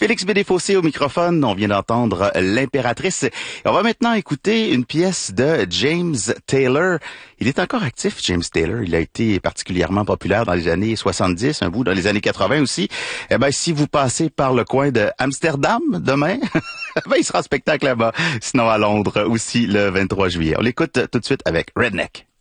Félix Bédéfossé au microphone. On vient d'entendre L'Impératrice. Et on va maintenant écouter une pièce de James Taylor. Il est encore actif, James Taylor. Il a été particulièrement populaire dans les années 70, un bout dans les années 80 aussi. Eh ben, si vous passez par le coin de Amsterdam demain, ben, il sera en spectacle là-bas. Sinon, à Londres aussi le 23 juillet. On l'écoute tout de suite avec Redneck.